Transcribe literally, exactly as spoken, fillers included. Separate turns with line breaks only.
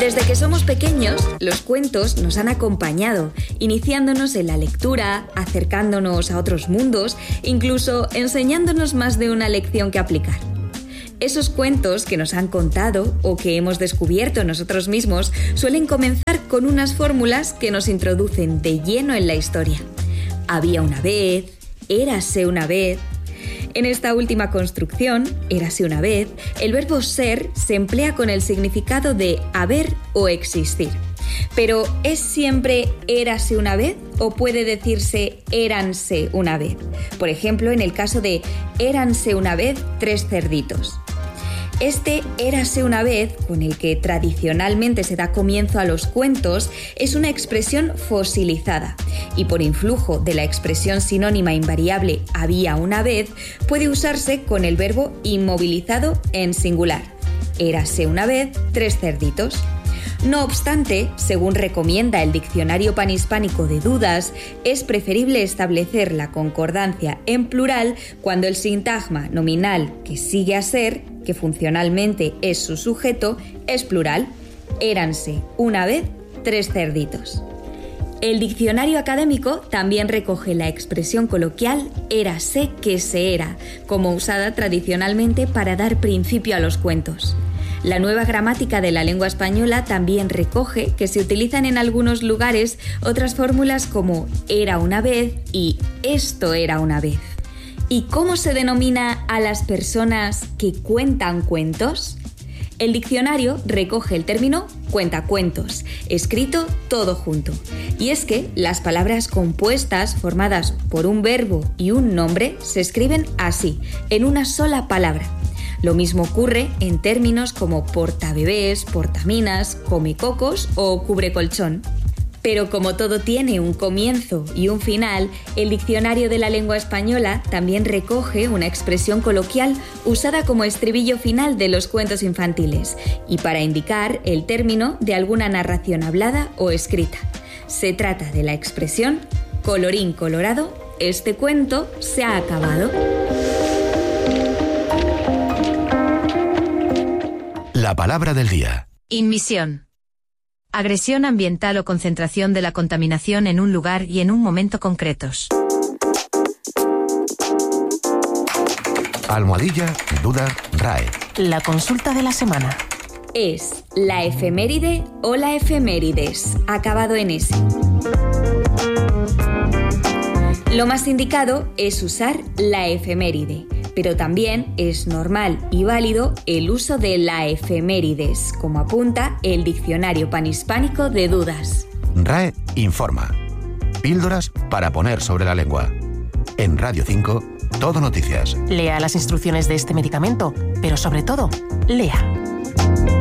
Desde que somos pequeños, los cuentos nos han acompañado, iniciándonos en la lectura, acercándonos a otros mundos, incluso enseñándonos más de una lección que aplicar. Esos cuentos que nos han contado o que hemos descubierto nosotros mismos suelen comenzar con unas fórmulas que nos introducen de lleno en la historia. Había una vez, érase una vez. En esta última construcción, érase una vez, el verbo ser se emplea con el significado de haber o existir. Pero ¿es siempre érase una vez o puede decirse éranse una vez? Por ejemplo, en el caso de éranse una vez tres cerditos. Este érase una vez, con el que tradicionalmente se da comienzo a los cuentos, es una expresión fosilizada y por influjo de la expresión sinónima invariable había una vez, puede usarse con el verbo inmovilizado en singular. Érase una vez tres cerditos. No obstante, según recomienda el Diccionario Panhispánico de Dudas, es preferible establecer la concordancia en plural cuando el sintagma nominal que sigue a ser, que funcionalmente es su sujeto, es plural. Éranse una vez tres cerditos. El diccionario académico también recoge la expresión coloquial érase que se era, como usada tradicionalmente para dar principio a los cuentos. La nueva gramática de la lengua española también recoge que se utilizan en algunos lugares otras fórmulas como era una vez y esto era una vez. ¿Y cómo se denomina a las personas que cuentan cuentos? El diccionario recoge el término cuentacuentos, escrito todo junto. Y es que las palabras compuestas formadas por un verbo y un nombre se escriben así, en una sola palabra. Lo mismo ocurre en términos como portabebés, portaminas, comecocos o cubrecolchón. Pero como todo tiene un comienzo y un final, el Diccionario de la Lengua Española también recoge una expresión coloquial usada como estribillo final de los cuentos infantiles y para indicar el término de alguna narración hablada o escrita. Se trata de la expresión colorín colorado, este cuento se ha acabado.
La palabra del día.
Inmisión. Agresión ambiental o concentración de la contaminación en un lugar y en un momento concretos.
Almohadilla, duda, R A E.
La consulta de la semana.
Es la efeméride o la efemérides, acabado en S. Lo más indicado es usar la efeméride, pero también es normal y válido el uso de la efemérides, como apunta el Diccionario Panhispánico de Dudas.
R A E informa. Píldoras para poner sobre la lengua. En Radio cinco, Todo Noticias.
Lea las instrucciones de este medicamento, pero sobre todo, lea.